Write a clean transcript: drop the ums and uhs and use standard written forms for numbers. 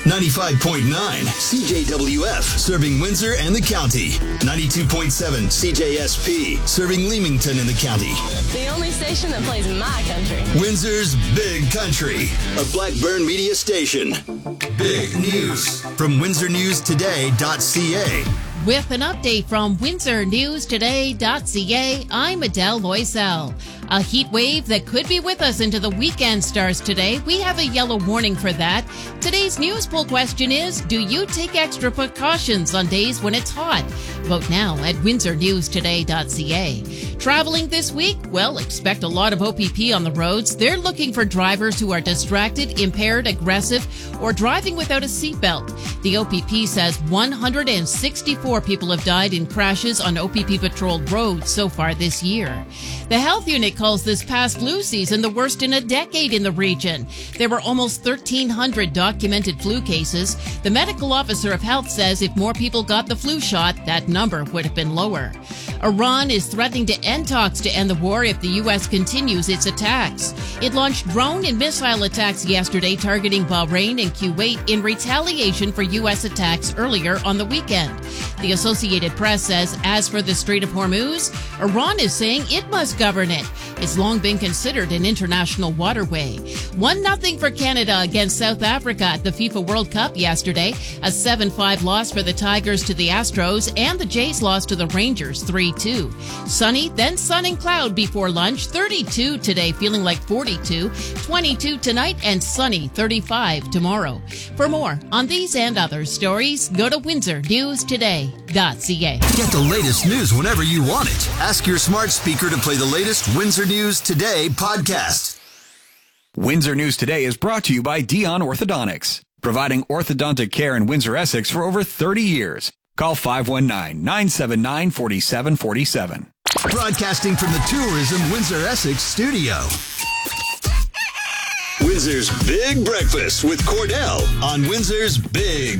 95.9 CJWF, serving Windsor and the county. 92.7 CJSP, serving Leamington and the county. The only station that plays my country. Windsor's Big Country, a Blackburn media station. Big news from WindsorNewsToday.ca. With an update from WindsorNewsToday.ca, I'm Adele Loisel. A heat wave that could be with us into the weekend starts today. We have a yellow warning for that. Today's news poll question is, do you take extra precautions on days when it's hot? Vote now at WindsorNewsToday.ca. Traveling this week? Well, expect a lot of OPP on the roads. They're looking for drivers who are distracted, impaired, aggressive, or driving without a seatbelt. The OPP says 164 people have died in crashes on OPP-patrolled roads so far this year. The health unit calls this past flu season the worst in a decade in the region. There were almost 1,300 documented flu cases. The medical officer of health says if more people got the flu shot, that number would have been lower. Iran is threatening to end talks to end the war if the U.S. continues its attacks. It launched drone and missile attacks yesterday targeting Bahrain and Kuwait in retaliation for U.S. attacks earlier on the weekend. The Associated Press says, as for the Strait of Hormuz, Iran is saying it must govern it. It's long been considered an international waterway. 1-0 for Canada against South Africa at the FIFA World Cup yesterday. A 7-5 loss for the Tigers to the Astros, and the Jays lost to the Rangers 3-2. Sunny, then sun and cloud before lunch. 32 today, feeling like 42. 22 tonight, and sunny 35 tomorrow. For more on these and other stories, go to WindsorNewsToday.ca. Get the latest news whenever you want it. Ask your smart speaker to play the latest Windsor News Today podcast. Windsor News Today is brought to you by Dion Orthodontics, providing orthodontic care in Windsor, Essex for over 30 years. Call 519-979-4747. Broadcasting from the Tourism Windsor Essex studio. Windsor's Big Breakfast with Cordell on Windsor's Big